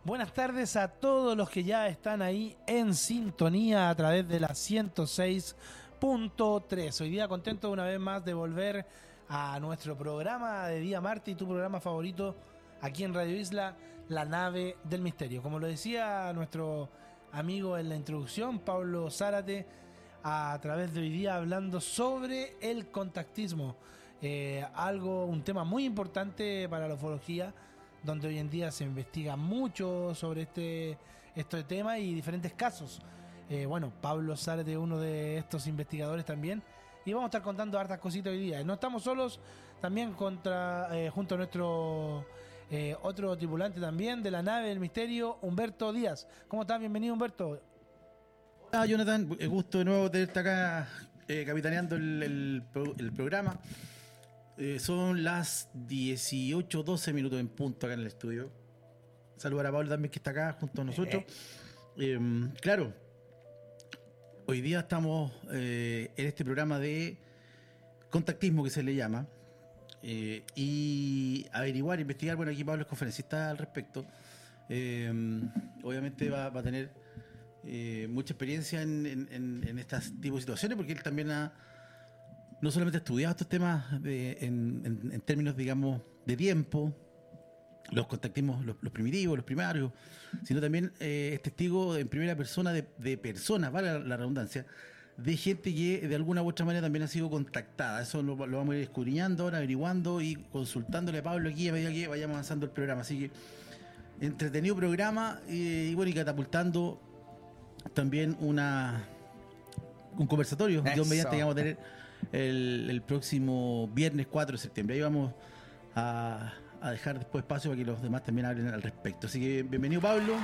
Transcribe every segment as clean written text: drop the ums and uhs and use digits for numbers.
Buenas tardes a todos los que ya están ahí en sintonía a través de la 106.3. Hoy día contento una vez más de volver a nuestro programa de día martes y tu programa favorito aquí en Radio Isla, La Nave del Misterio. Como lo decía nuestro amigo en la introducción, Pablo Zárate, a través de hoy día hablando sobre el contactismo. Un tema muy importante para la ufología, donde hoy en día se investiga mucho sobre este tema y diferentes casos. Pablo Zárate es uno de estos investigadores también, y vamos a estar contando hartas cositas hoy día. No estamos solos, también junto a nuestro otro tripulante también de la nave del misterio, Humberto Díaz. ¿Cómo estás? Bienvenido, Humberto. Hola, Jonathan, gusto de nuevo tenerte acá capitaneando el programa. Son las 18:12 minutos en punto acá en el estudio. Saludar a Pablo también, que está acá junto a nosotros. Claro, hoy día estamos en este programa de contactismo, que se le llama, y averiguar, investigar. Bueno, aquí Pablo es conferencista al respecto. Obviamente va a tener mucha experiencia en estas tipos de situaciones, porque él también no solamente ha estudiado estos temas en términos, digamos, de tiempo, los contactismos, los primitivos, los primarios, sino también es testigo en primera persona de personas, vale la redundancia, de gente que de alguna u otra manera también ha sido contactada. Eso lo vamos a ir escudriñando ahora, averiguando y consultándole a Pablo aquí a medida que vayamos avanzando el programa. Así que entretenido programa, y catapultando también un conversatorio. Dios mediante, que vamos a tener el próximo viernes 4 de septiembre. Ahí vamos a dejar después espacio para que los demás también hablen al respecto. Así que bienvenido, Pablo.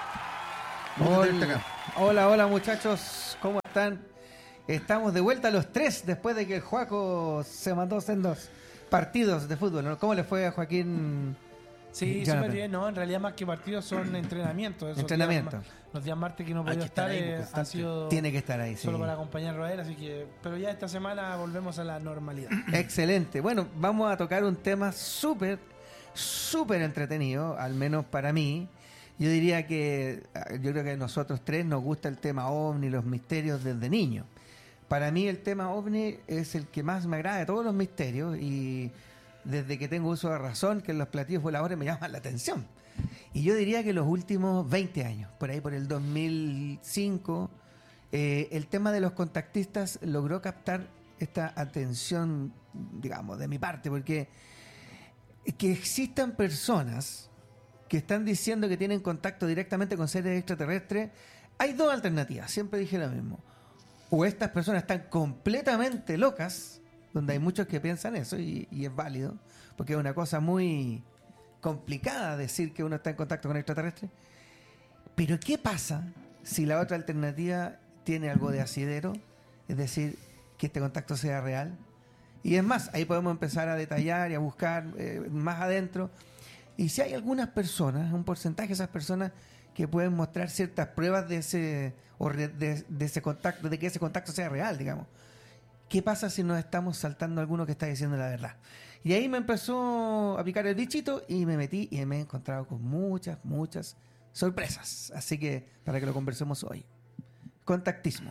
Hola muchachos, ¿cómo están? Estamos de vuelta los tres después de que el Joaco se mandó sendos partidos de fútbol, ¿no? ¿Cómo le fue a Joaquín? Sí, súper bien, ¿no? En realidad más que partidos son entrenamientos. Los días martes que no podía estar ha sido... Tiene que estar ahí, solo para acompañarlo a él, así que... Pero ya esta semana volvemos a la normalidad. Excelente. Bueno, vamos a tocar un tema súper entretenido, al menos para mí. Yo creo que a nosotros tres nos gusta el tema OVNI, los misterios desde niño. Para mí el tema OVNI es el que más me agrada de todos los misterios, y desde que tengo uso de razón, que los platillos voladores me llaman la atención. Y yo diría que los últimos 20 años, por ahí por el 2005, el tema de los contactistas logró captar esta atención, digamos, de mi parte, porque que existan personas que están diciendo que tienen contacto directamente con seres extraterrestres, hay dos alternativas, siempre dije lo mismo. O estas personas están completamente locas, donde hay muchos que piensan eso, y es válido, porque es una cosa muy complicada decir que uno está en contacto con extraterrestres. Pero ¿qué pasa si la otra alternativa tiene algo de asidero? Es decir, que este contacto sea real. Y es más, ahí podemos empezar a detallar y a buscar más adentro. Y si hay algunas personas, un porcentaje de esas personas que pueden mostrar ciertas pruebas de ese contacto, de que ese contacto sea real, digamos. ¿Qué pasa si nos estamos saltando a alguno que está diciendo la verdad? Y ahí me empezó a picar el bichito y me metí y me he encontrado con muchas sorpresas. Así que para que lo conversemos hoy. Contactismo.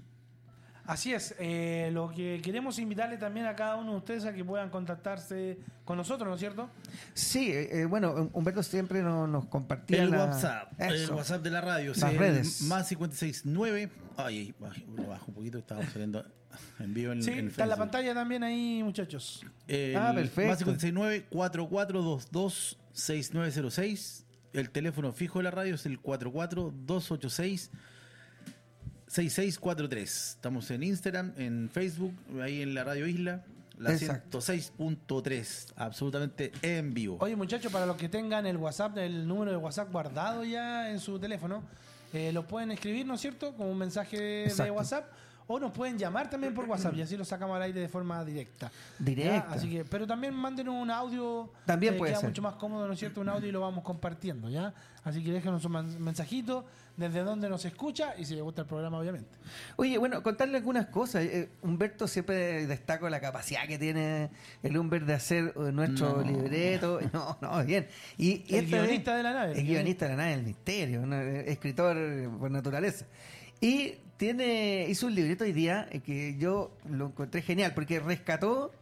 Así es, lo que queremos invitarle también a cada uno de ustedes a que puedan contactarse con nosotros, ¿no es cierto? Sí, Humberto siempre nos compartía el WhatsApp de la radio, las redes. Más 569. Ay, lo bajo un poquito, estamos saliendo en vivo en sí, en está en la pantalla también ahí, muchachos. Perfecto. Más 569 4422 6906. El teléfono fijo de la radio es el 44286 6643. Estamos en Instagram, en Facebook, ahí en la Radio Isla, la 106.3, absolutamente en vivo. Oye, muchachos, para los que tengan el WhatsApp, el número de WhatsApp guardado ya en su teléfono, lo pueden escribir, ¿no es cierto?, como un mensaje de WhatsApp, o nos pueden llamar también por WhatsApp y así lo sacamos al aire de forma directa. Directa. ¿Ya? Así que, pero también mándenos un audio. También puede queda ser. mucho más cómodo, ¿no es cierto? Un audio y lo vamos compartiendo, ¿ya? Así que déjenos un mensajito desde donde nos escucha y si les gusta el programa, obviamente. Oye, bueno, contarle algunas cosas. Humberto siempre destaco la capacidad que tiene el Humber de hacer nuestro libreto. No, bien. Y El esta vez- guionista de la nave. El guionista de la nave del misterio, un escritor por naturaleza. Y hizo un libreto hoy día que yo lo encontré genial porque rescató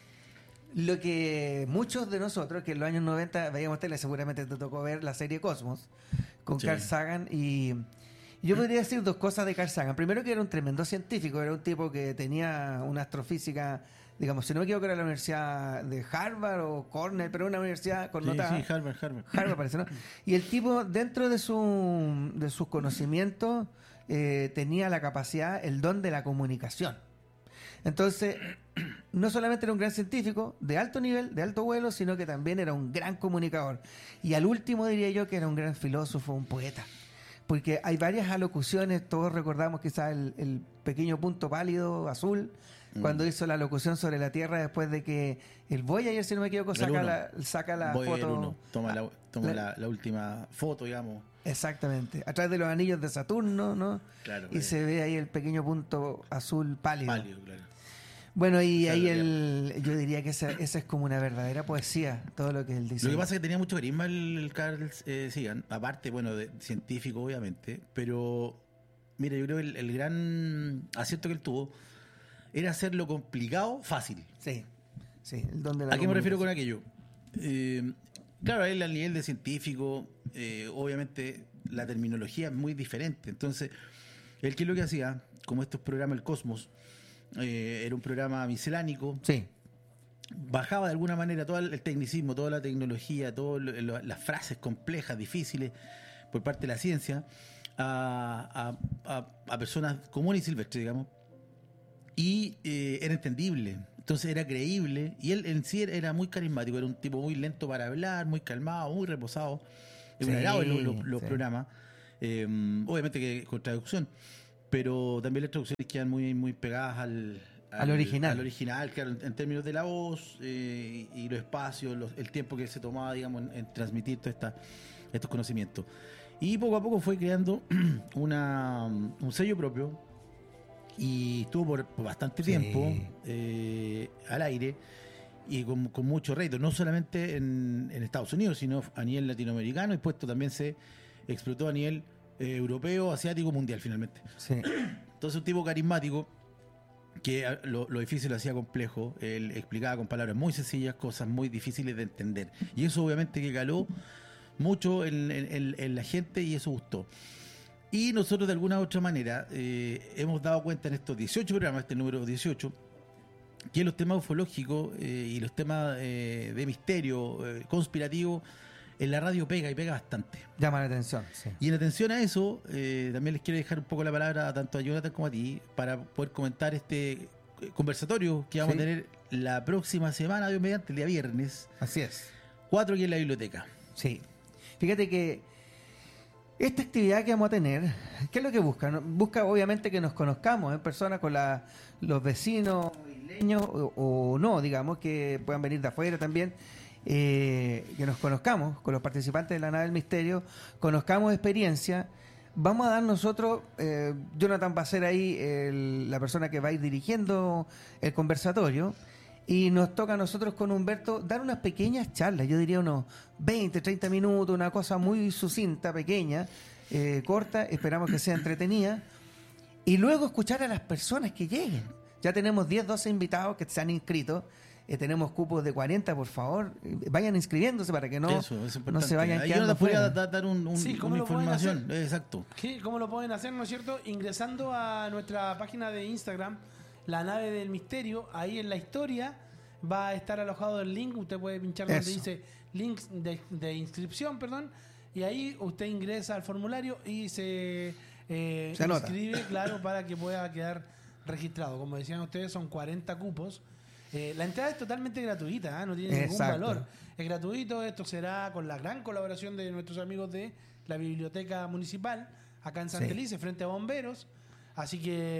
lo que muchos de nosotros, que en los años 90 veíamos tele, seguramente te tocó ver la serie Cosmos con Sí. Carl Sagan. Y yo podría decir dos cosas de Carl Sagan. Primero, que era un tremendo científico, era un tipo que tenía una astrofísica, digamos, si no me equivoco, era la Universidad de Harvard o Cornell, pero una universidad con Sí, nota. sí, Harvard. Harvard parece, ¿no? Y el tipo, dentro de sus conocimientos, tenía la capacidad, el don de la comunicación. Entonces, no solamente era un gran científico de alto nivel, de alto vuelo, sino que también era un gran comunicador. Y al último diría yo que era un gran filósofo, un poeta. Porque hay varias alocuciones, todos recordamos quizás el pequeño punto pálido azul, cuando hizo la alocución sobre la Tierra después de que el Voyager, si no me equivoco, saca la Voyager foto. 1, toma la última foto, digamos. Exactamente, a través de los anillos de Saturno, ¿no? Claro, Y se ve ahí el pequeño punto azul pálido. Pálido, claro. Bueno, y Claro, ahí yo diría que esa es como una verdadera poesía, todo lo que él dice. Lo que pasa es que tenía mucho carisma el Carl Sagan, aparte, bueno, de científico, obviamente, pero mira, yo creo que el gran acierto que él tuvo era hacer lo complicado fácil. Sí, el don de la ¿A qué me refiero con comunicación. aquello? Claro, él al nivel de científico, obviamente la terminología es muy diferente. Entonces, él, ¿qué es lo que hacía? Como estos programas, el Cosmos, era un programa miscelánico, Sí, bajaba de alguna manera todo el tecnicismo, toda la tecnología, todas las frases complejas, difíciles por parte de la ciencia a personas comunes y silvestres, digamos, y era entendible, entonces era creíble, y él en sí era muy carismático, era un tipo muy lento para hablar, muy calmado, muy reposado, Sí, me agradaban los sí. programas, obviamente que con traducción, pero también las traducciones quedan muy pegadas Al original. Al original, claro, en términos de la voz y los espacios, el tiempo que se tomaba, digamos, en transmitir todos estos conocimientos. Y poco a poco fue creando un sello propio y estuvo por bastante Sí. tiempo al aire y con mucho rédito, no solamente en Estados Unidos, sino a nivel latinoamericano, y puesto también se explotó a nivel europeo, asiático, mundial finalmente. sí. Entonces un tipo carismático que lo difícil lo hacía complejo, él explicaba con palabras muy sencillas cosas muy difíciles de entender, y eso obviamente que caló mucho en la gente y eso gustó. Y nosotros de alguna u otra manera hemos dado cuenta en estos 18 programas, este número 18, que los temas ufológicos y los temas de misterio conspirativo en la radio pega y pega bastante. Llama la atención, sí. Y en atención a eso, también les quiero dejar un poco la palabra tanto a Jonathan como a ti para poder comentar este conversatorio que vamos Sí. a tener la próxima semana, Dios mediante, el día viernes, Así es. 4 aquí en la biblioteca. Sí. Fíjate que esta actividad que vamos a tener, ¿qué es lo que busca? Busca obviamente que nos conozcamos en persona con los vecinos isleños o no, digamos, que puedan venir de afuera también, que nos conozcamos con los participantes de la nave del misterio, conozcamos experiencia. Vamos a dar nosotros, Jonathan va a ser ahí la persona que va a ir dirigiendo el conversatorio. Y nos toca a nosotros con Humberto dar unas pequeñas charlas, yo diría unos 20, 30 minutos, una cosa muy sucinta, pequeña, corta, esperamos que sea entretenida. Y luego escuchar a las personas que lleguen. Ya tenemos 10, 12 invitados que se han inscrito. Tenemos cupos de 40, por favor. Vayan inscribiéndose para que no Eso es se importante. vayan Ahí quedando Jonathan podría fuera. dar Sí, ¿cómo una lo pueden información. Exacto. ¿Qué? ¿Cómo lo pueden hacer, no es cierto? Ingresando a nuestra página de Instagram, La Nave del Misterio, ahí en la historia va a estar alojado el link, usted puede pinchar donde Eso. dice links de inscripción, perdón, y ahí usted ingresa al formulario y se anota. inscribe, claro, para que pueda quedar registrado. Como decían ustedes, son 40 cupos. La entrada es totalmente gratuita, ¿eh? No tiene ningún Exacto. valor. Es gratuito, esto será con la gran colaboración de nuestros amigos de la Biblioteca Municipal, acá en Santa Sí. Elise, frente a Bomberos. Así que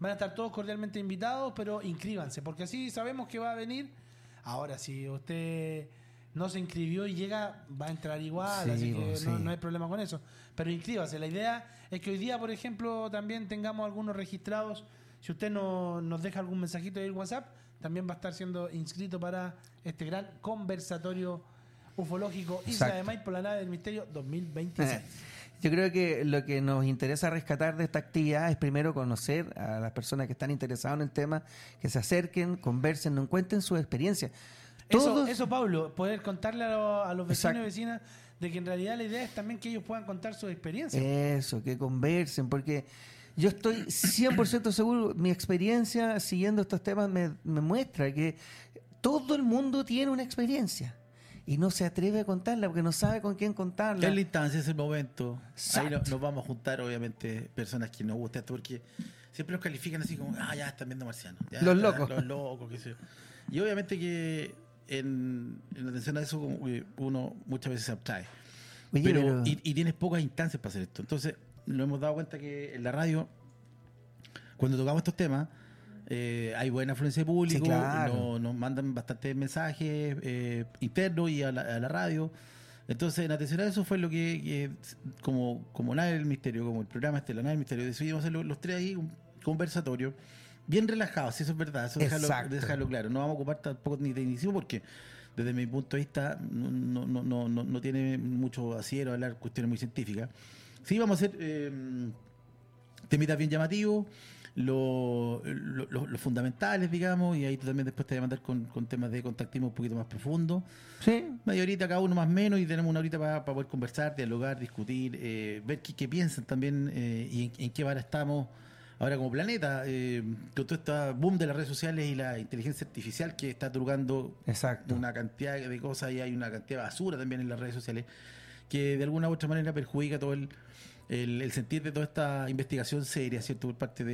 van a estar todos cordialmente invitados, pero inscríbanse, porque así sabemos que va a venir. Ahora, si usted no se inscribió y llega, va a entrar igual, Sí, así que sí. no hay problema con eso. Pero inscríbase. La idea es que hoy día, por ejemplo, también tengamos algunos registrados. Si usted nos deja algún mensajito ahí en WhatsApp, también va a estar siendo inscrito para este gran conversatorio ufológico Isla Exacto. de Maipo, la nave del misterio 2026. Yo creo que lo que nos interesa rescatar de esta actividad es primero conocer a las personas que están interesadas en el tema, que se acerquen, conversen, nos cuenten su experiencia. Eso, Pablo, poder contarle a los vecinos Exacto. y vecinas de que en realidad la idea es también que ellos puedan contar su experiencia. Eso, que conversen, porque yo estoy 100% seguro, mi experiencia siguiendo estos temas me muestra que todo el mundo tiene una experiencia y no se atreve a contarla porque no sabe con quién contarla. Es la instancia, es el momento. Ahí Exacto. nos vamos a juntar, obviamente, personas que nos gusta esto, porque siempre nos califican así como, ya están viendo marcianos. Ya, Los ya, locos. Los locos, qué sé yo. Y obviamente que en atención a eso, como que uno muchas veces se abstrae. Oye, pero- Y tienes pocas instancias para hacer esto. Entonces, nos hemos dado cuenta que en la radio, cuando tocamos estos temas, hay buena afluencia de público, Sí, claro. nos mandan bastantes mensajes internos y a la radio. Entonces, en atención a eso fue lo que como Nave del Misterio, como el programa la Nave del Misterio, decidimos hacer los tres ahí, un conversatorio, bien relajado, si eso es verdad, eso Exacto. dejarlo claro. No vamos a ocupar tampoco ni de inicio porque desde mi punto de vista no tiene mucho asiero hablar cuestiones muy científicas. Sí, vamos a hacer temitas bien llamativos, los fundamentales, digamos, y ahí tú también después te voy a mandar con temas de contactismo un poquito más profundo. Sí, Media horita cada uno más o menos y tenemos una horita para poder conversar, dialogar, discutir, ver qué piensan también y en qué vara estamos ahora como planeta, con todo este boom de las redes sociales y la inteligencia artificial que está trucando exacto. una cantidad de cosas y hay una cantidad de basura también en las redes sociales que de alguna u otra manera perjudica todo el sentir de toda esta investigación seria, ¿cierto? Por parte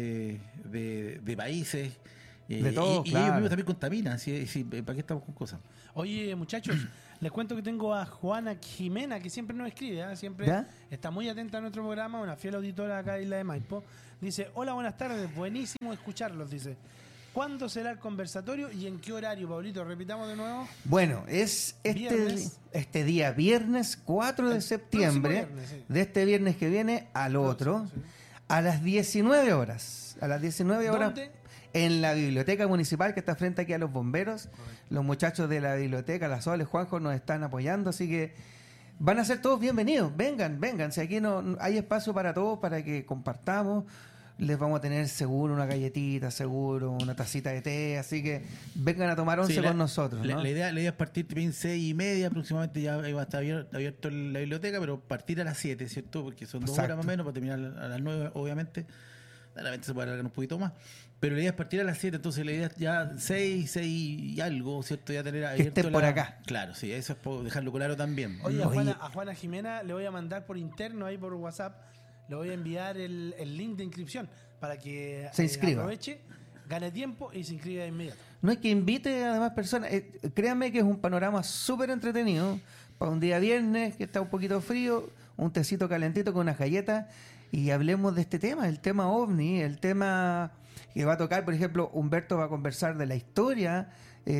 de países. De todos, y claro. ellos mismos también contaminan, ¿para qué estamos con cosas? Oye, muchachos, les cuento que tengo a Juana Jimena, que siempre nos escribe, ¿eh? Siempre ¿Ya? está muy atenta a nuestro programa, una fiel auditora acá de Isla de Maipo. Dice, hola, buenas tardes, buenísimo escucharlos, dice. ¿Cuándo será el conversatorio y en qué horario, Pablito? Repitamos de nuevo. Bueno, es Viernes. este día, viernes 4 de El septiembre, próximo viernes, sí. de este viernes que viene al otro, Próximo, sí. a las 19 horas. A las 19 horas ¿Dónde? en la biblioteca municipal que está frente aquí a los bomberos. Los muchachos de la biblioteca, la Soles, Juanjo, nos están apoyando, así que van a ser todos bienvenidos. Vengan, si aquí no hay espacio para todos, para que compartamos. Les vamos a tener seguro una galletita, seguro una tacita de té, así que vengan a tomar once Sí, con nosotros. ¿no? La idea es partir bien 6:30 aproximadamente, ya va a estar abierto la biblioteca, pero partir a las 7, ¿cierto? Porque son 2 Exacto. horas más o menos, para terminar a las 9, obviamente. Claramente se puede alargar un poquito más. Pero la idea es partir a las 7, entonces la idea es ya 6 y algo, ¿cierto? Ya tener abierto estén por acá. Claro, sí, eso es por dejarlo claro también. Oye, Oye. a Juana Jimena le voy a mandar por interno, ahí por WhatsApp, le voy a enviar el link de inscripción para que Se inscriba. aproveche, gane tiempo y se inscriba de inmediato. No es que invite a demás personas. Créanme que es un panorama súper entretenido para un día viernes que está un poquito frío, un tecito calentito con unas galletas y hablemos de este tema, el tema ovni, el tema que va a tocar, por ejemplo, Humberto va a conversar de la historia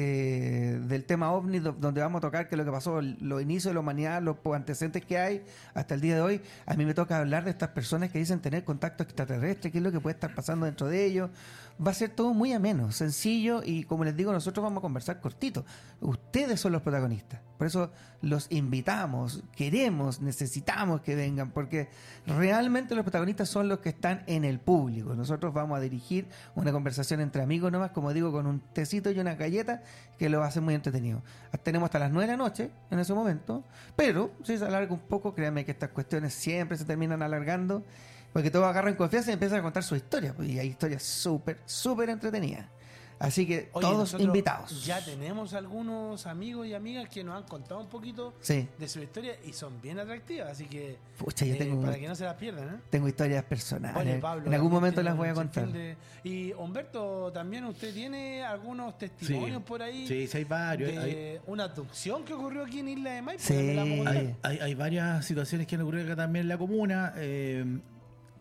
del tema ovni, donde vamos a tocar que lo que pasó, los inicios de la humanidad, los antecedentes que hay hasta el día de hoy. A mí me toca hablar de estas personas que dicen tener contacto extraterrestre, qué es lo que puede estar pasando dentro de ellos. Va a ser todo muy ameno, sencillo y como les digo, nosotros vamos a conversar cortito. Ustedes son los protagonistas. Por eso los invitamos, queremos, necesitamos que vengan, porque realmente los protagonistas son los que están en el público. Nosotros vamos a dirigir una conversación entre amigos nomás, como digo, con un tecito y una galleta que lo va a hacer muy entretenido. Tenemos hasta las 9 de la noche en ese momento, pero si se alarga un poco, créanme que estas cuestiones siempre se terminan alargando, porque todos agarran confianza y empiezan a contar su historia, y hay historias súper entretenidas. Así que Oye, todos nosotros invitados. Ya tenemos algunos amigos y amigas que nos han contado un poquito Sí. de su historia y son bien atractivas, así que Pucha, yo para que no se las pierdan, ¿eh? tengo historias personales. Oye, Pablo, en algún también momento tiene las voy a un contar. sinfín Y Humberto, también usted tiene algunos testimonios por ahí Sí, hay varios. de una abducción que ocurrió aquí en Isla de Maipo. Sí. ¿Me la vamos a contar? Oye. Hay varias situaciones que han ocurrido acá también en la comuna.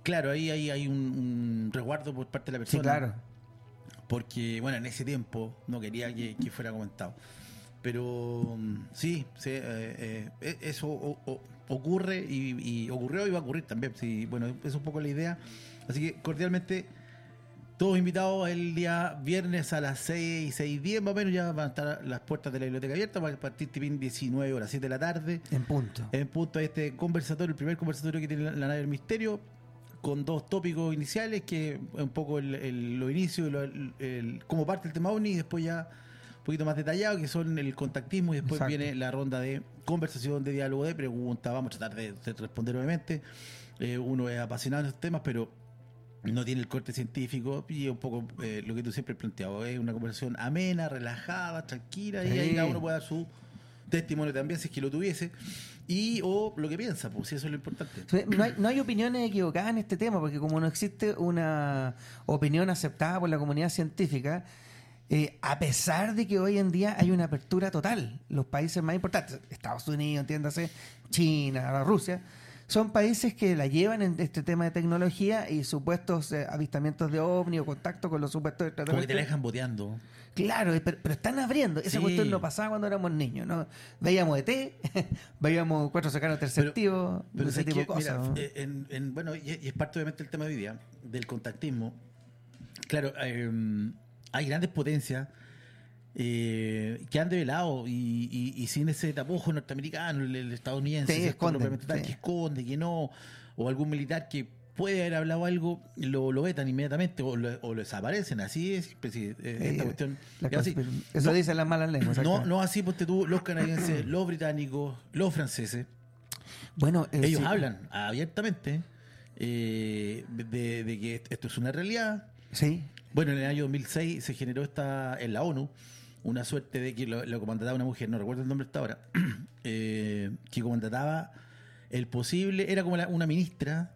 claro, ahí hay un resguardo por parte de la persona. Sí, claro. Porque, bueno, en ese tiempo no quería que fuera comentado. Pero sí, eso ocurre y ocurrió y va a ocurrir también. Sí, bueno, es un poco la idea. Así que cordialmente, todos invitados el día viernes a las 6:10 más o menos. Ya van a estar las puertas de la biblioteca abiertas. Va a partir 19 horas, 7 de la tarde. En punto. En punto a este conversatorio, el primer conversatorio que tiene la nave del misterio, con dos tópicos iniciales, que es un poco los inicios, cómo parte el tema OVNI, y después ya un poquito más detallado, que son el contactismo, y después Exacto. viene la ronda de conversación, de diálogo, de preguntas. Vamos a tratar de responder, obviamente. Uno es apasionado en estos temas, pero no tiene el corte científico, y un poco lo que tú siempre has planteado, es una conversación amena, relajada, tranquila, y ahí cada uno puede dar su testimonio también, si es que lo tuviese, o lo que piensa, pues si eso es lo importante. No hay opiniones equivocadas en este tema, porque como no existe una opinión aceptada por la comunidad científica, a pesar de que hoy en día hay una apertura total, los países más importantes, Estados Unidos, entiéndase, China, Rusia, son países que la llevan en este tema de tecnología y supuestos avistamientos de ovni o contacto con los supuestos Como que te extraterrestres. la dejan boteando. Claro, pero están abriendo. Esa Sí. cuestión no pasaba cuando éramos niños, ¿no? Veíamos ET, veíamos Cuatro cercanos terceptivos, Pero ese sé tipo de que, cosas. mira, ¿no? bueno, y es parte obviamente del tema de hoy día, del contactismo. Claro, hay grandes potencias que han develado y sin ese tapujo norteamericano, el estadounidense, Sí, ¿cierto? esconden, Propiamente tal, sí. que esconde, que no, o algún militar que puede haber hablado algo, lo vetan inmediatamente o lo desaparecen. Así es, pues sí, esta cuestión. La es así. Eso dicen las malas lenguas. No, exactamente. no así, ponte tú, los canadienses, los británicos, los franceses. Bueno, Ellos sí. hablan abiertamente de que esto es una realidad. Sí, Bueno, en el año 2006 se generó en la ONU una suerte de que lo comandaba una mujer, no recuerdo el nombre hasta ahora, que comandaba el posible, era como una ministra,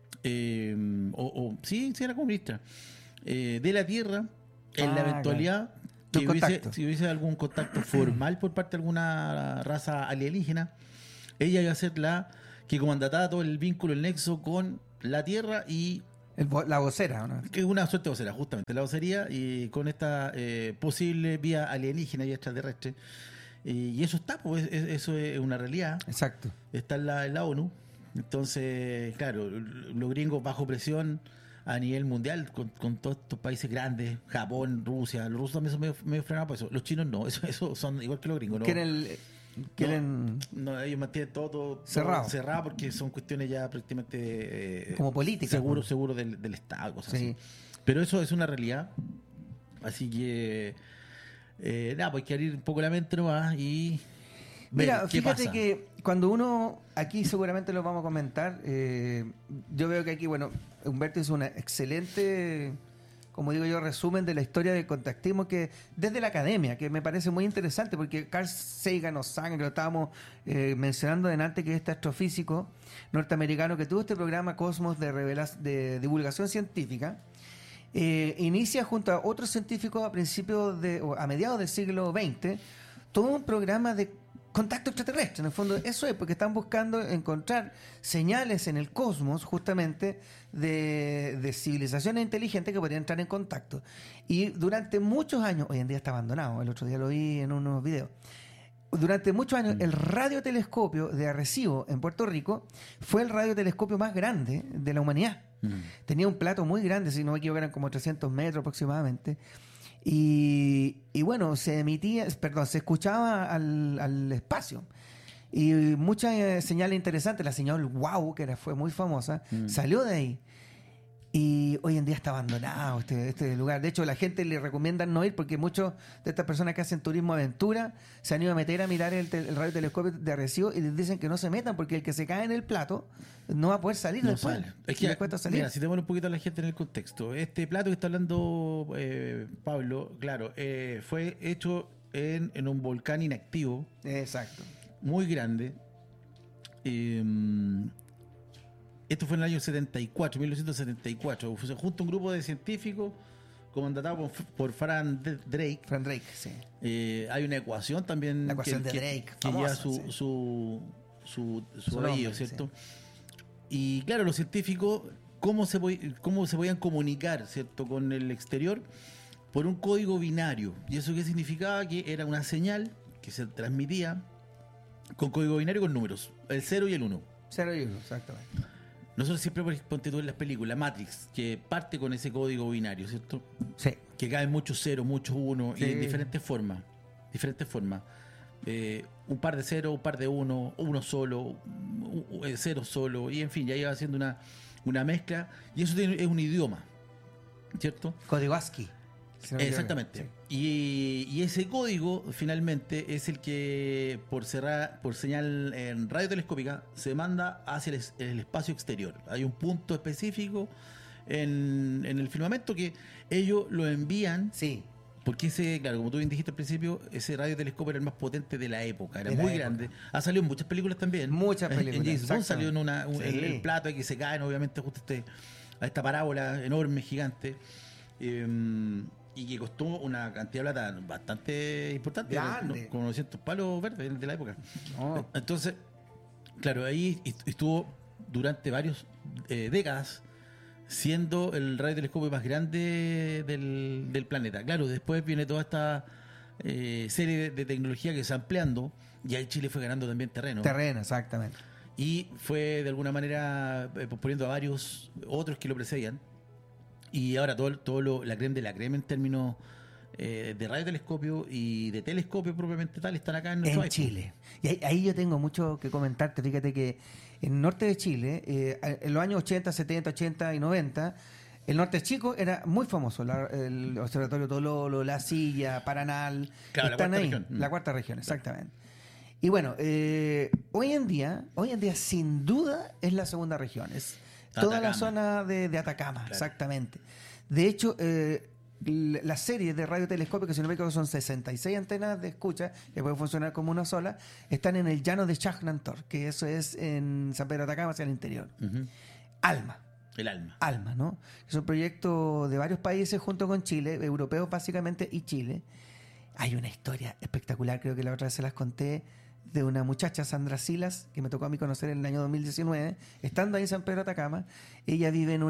sí, era como ministra, de la Tierra, en la eventualidad De que un contacto. si hubiese algún contacto formal por parte de alguna raza alienígena, ella iba a ser la que comandaba todo el vínculo, el nexo con la Tierra y la vocera, ¿no? que es una suerte de vocera, justamente, la vocería, y con esta posible vía alienígena y extraterrestre. Y eso está, pues eso es una realidad. Exacto. Está en la ONU. Entonces, claro, los gringos bajo presión a nivel mundial, con todos estos países grandes, Japón, Rusia. Los rusos también son medio frenados por eso. Los chinos no, eso son igual que los gringos. ¿No? Quieren No, ellos mantienen todo cerrado porque son cuestiones ya prácticamente como políticas. seguro del Estado, cosas Sí. así. Pero eso es una realidad. Así que nada, pues hay que abrir un poco la mente nomás y ver Mira, qué fíjate pasa. que cuando uno, aquí seguramente lo vamos a comentar, yo veo que aquí, bueno, Humberto hizo una excelente, como digo yo, resumen de la historia del contactismo que desde la academia, que me parece muy interesante, porque Carl Sagan o Sagan, que lo estábamos mencionando delante, que es este astrofísico norteamericano que tuvo este programa Cosmos de divulgación científica, inicia junto a otros científicos a mediados del siglo XX todo un programa de contacto extraterrestre. En el fondo eso es, porque están buscando encontrar señales en el cosmos justamente de civilizaciones inteligentes que podrían entrar en contacto. Y durante muchos años, hoy en día está abandonado, el otro día lo vi en unos videos, durante muchos años el radiotelescopio de Arecibo en Puerto Rico fue el radiotelescopio más grande de la humanidad. Tenía un plato muy grande, si no me equivoco eran como 300 metros aproximadamente. Y bueno, se escuchaba al espacio. Y muchas señales interesantes. La señal WOW, que fue muy famosa, salió de ahí. Y hoy en día está abandonado este lugar. De hecho, la gente le recomienda no ir porque muchos de estas personas que hacen turismo aventura se han ido a meter a mirar el radiotelescopio de Arecibo y les dicen que no se metan porque el que se cae en el plato no va a poder salir No después. sale. Es Les que, cuesta salir. mira, si te pones un poquito a la gente en el contexto, este plato que está hablando Pablo, claro, fue hecho en un volcán inactivo Exacto. muy grande. Esto fue en el año 1974. Fue junto a un grupo de científicos comandado por Frank Drake. Frank Drake, sí. Hay una ecuación también La ecuación de Drake, que famosa, lleva sí. su Su apellido, nombre, ¿cierto? Y claro, los científicos cómo se podían comunicar, ¿cierto?, con el exterior por un código binario. ¿Y eso qué significaba? Que era una señal que se transmitía con código binario con números, el 0 y el 1. 0 y 1, exactamente. Nosotros siempre ponte tú en las películas, Matrix, que parte con ese código binario, ¿cierto? Sí. Que caen muchos ceros, muchos unos, Sí. y en diferentes formas. Un par de ceros, un par de uno solo, cero solo, y en fin, ya iba haciendo una mezcla, y eso es un idioma, ¿cierto? Código ASCII. si no me equivoco. Exactamente. Sí. Y ese código finalmente es el que por señal radiotelescópica se manda hacia el espacio exterior. Hay un punto específico en el firmamento que ellos lo envían. Sí. Porque claro, como tú bien dijiste al principio, ese radiotelescopio era el más potente de la época, era De la muy época. grande. Ha salido en muchas películas también. Muchas películas, En James Bond salió en exactamente. Sí. el plato que se caen, obviamente, justo a esta parábola enorme, gigante. Y que costó una cantidad de plata bastante importante, Grande. como 900 palos verdes de la época. No. Entonces, claro, ahí estuvo durante varias décadas siendo el radiotelescopio más grande del planeta. Claro, después viene toda esta serie de tecnología que se va ampliando, y ahí Chile fue ganando también terreno. Terreno, exactamente. Y fue de alguna manera posponiendo a varios otros que lo precedían. Y ahora la crema de la crema en términos de radiotelescopio y de telescopio propiamente tal están acá en nuestro En país. Chile. Y ahí yo tengo mucho que comentarte. Fíjate que en el norte de Chile, en los años 80, 70, 80 y 90, el norte chico era muy famoso. El Observatorio Tololo, La Silla, Paranal. Claro, la están cuarta ahí. región. La cuarta región, exactamente. Y bueno, hoy en día, sin duda, es la segunda región. Es toda la Atacama. zona de Atacama, Claro. exactamente. De hecho, la serie de radiotelescopios, que si no me equivoco son 66 antenas de escucha, que pueden funcionar como una sola, están en el llano de Chajnantor, que eso es en San Pedro de Atacama, hacia el interior. Ujú. ALMA. El alma. ALMA, ¿no? Es un proyecto de varios países junto con Chile, europeos básicamente, y Chile. Hay una historia espectacular, creo que la otra vez se las conté, de una muchacha, Sandra Silas, que me tocó a mí conocer en el año 2019, estando ahí en San Pedro de Atacama. Ella vive en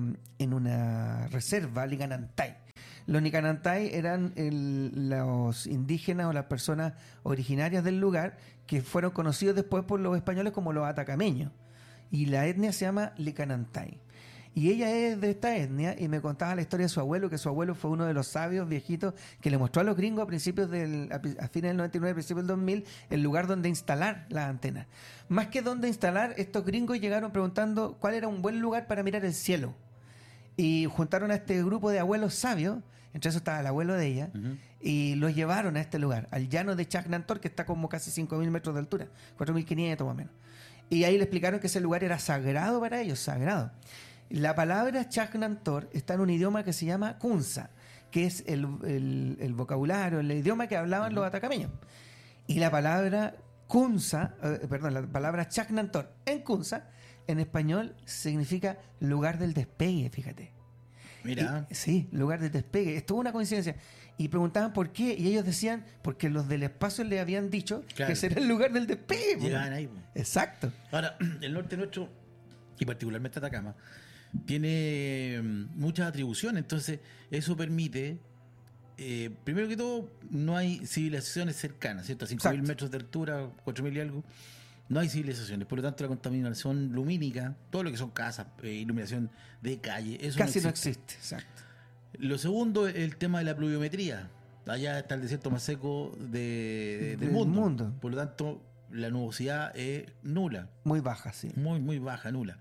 una reserva, Licanantay. Los Licanantay eran los indígenas o las personas originarias del lugar que fueron conocidos después por los españoles como los atacameños. Y la etnia se llama Licanantay. Y ella es de esta etnia y me contaba la historia de su abuelo, que su abuelo fue uno de los sabios viejitos que le mostró a los gringos a fines del 99, principios del 2000, el lugar donde instalar las antenas. Más que donde instalar, estos gringos llegaron preguntando cuál era un buen lugar para mirar el cielo. Y juntaron a este grupo de abuelos sabios, entre esos estaba el abuelo de ella, Ujú. y los llevaron a este lugar, al llano de Chajnantor, que está como casi 5.000 metros de altura, 4.500 más o menos. Y ahí le explicaron que ese lugar era sagrado para ellos, sagrado. La palabra Chajnantor está en un idioma que se llama Kunza, que es el vocabulario, el idioma que hablaban los atacameños. Y la palabra Kunza, la palabra Chajnantor en Kunza, en español significa lugar del despegue, fíjate. Mira, Sí, lugar de despegue. Es toda una coincidencia. Y preguntaban por qué, y ellos decían, porque los del espacio le habían dicho Claro. que ese era el lugar del despegue. po. llegaban ahí. Exacto. Ahora, el norte nuestro, y particularmente Atacama, tiene muchas atribuciones, entonces eso permite, primero que todo, no hay civilizaciones cercanas, ¿cierto? A 5.000 Exacto. metros de altura, 4.000 y algo, no hay civilizaciones, por lo tanto la contaminación lumínica, todo lo que son casas, iluminación de calle, eso Casi no existe. existe. Exacto. Lo segundo es el tema de la pluviometría. Allá está el desierto más seco del Del mundo. mundo. Por lo tanto, la nubosidad es nula, Muy baja, sí. muy, muy baja, nula.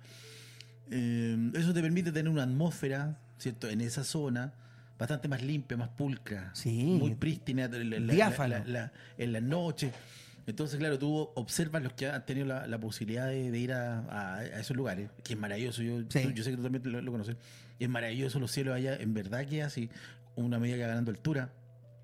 Eso te permite tener una atmósfera, ¿cierto?, en esa zona bastante más limpia, más pulcra, Sí. muy prístina Diáfano. en las noches. Entonces, claro, tú observas los que han tenido la posibilidad de ir a esos lugares, que es maravilloso. Yo sé que tú también lo conoces. Es maravilloso los cielos allá, en verdad que así, una medida que va ganando altura.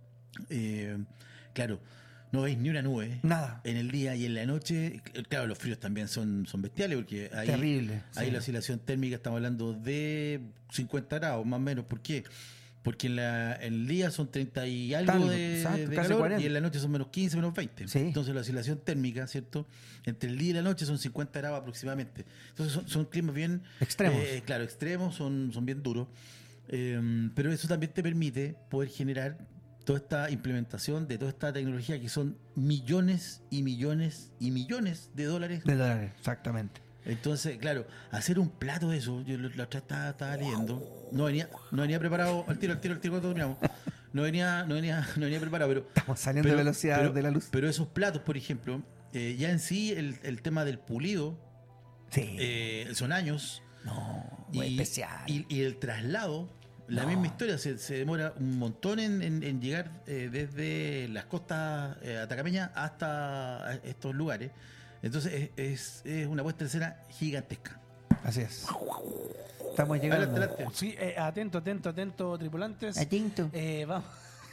Claro, no veis ni una nube Nada. en el día, y en la noche, claro, los fríos también son bestiales, porque ahí, Terrible. ahí sí. la oscilación térmica estamos hablando de 50 grados, más o menos. ¿Por qué? Porque en el día son 30 y algo Tanto, de exacto, casi calor 40. y en la noche son menos 15, menos 20. Sí. Entonces la oscilación térmica, ¿cierto? Entre el día y la noche son 50 grados aproximadamente. Entonces son climas bien... Extremos. Claro, extremos, son bien duros. Pero eso también te permite poder generar toda esta implementación de toda esta tecnología que son millones y millones y millones de dólares. De dólares, exactamente. Entonces, claro, hacer un plato de eso, yo la otra vez estaba leyendo, no venía preparado al tiro cuando terminamos. No venía preparado, pero Estamos saliendo de velocidad de la luz. Pero esos platos, por ejemplo, ya en sí el tema del pulido, Sí. son años. No, muy y, especial. y el traslado, la No. misma historia, se demora un montón en llegar desde las costas atacameñas hasta estos lugares. Entonces es una puesta en escena gigantesca. Así es. Estamos llegando. Adelante. Sí, atento, tripulantes. Atinto. Vamos.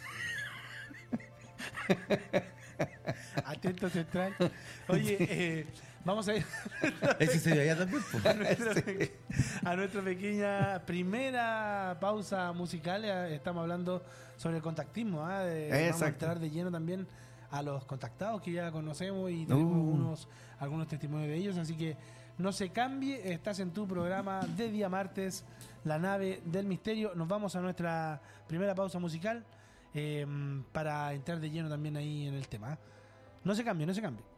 Atento central. Oye, vamos a ir Ese se veía también, pues. a nuestra pequeña primera pausa musical. Estamos hablando sobre el contactismo. Vamos a Exacto. entrar de lleno también a los contactados que ya conocemos y tenemos algunos testimonios de ellos. Así que no se cambie, estás en tu programa de día martes, La Nave del Misterio. Nos vamos a nuestra primera pausa musical para entrar de lleno también ahí en el tema. No se cambie, no se cambie.